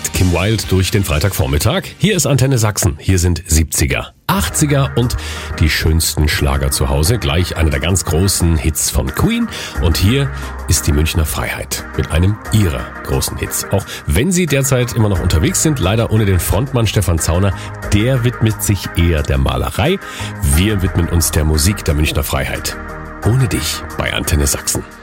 mit Kim Wilde durch den Freitagvormittag. Hier ist Antenne Sachsen. Hier sind 70er, 80er und die schönsten Schlager zu Hause. Gleich einer der ganz großen Hits von Queen. Und hier ist die Münchner Freiheit mit einem ihrer großen Hits. Auch wenn sie derzeit immer noch unterwegs sind, leider ohne den Frontmann Stefan Zauner. Der widmet sich eher der Malerei. Wir widmen uns der Musik der Münchner Freiheit. Ohne dich bei Antenne Sachsen.